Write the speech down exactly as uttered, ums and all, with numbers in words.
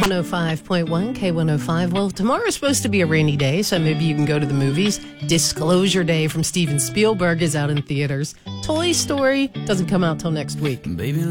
one oh five point one, K one oh five. Well, tomorrow's supposed to be a rainy day, so maybe you can go to the movies. Disclosure Day from Steven Spielberg is out in theaters. Toy Story doesn't come out till next week. Baby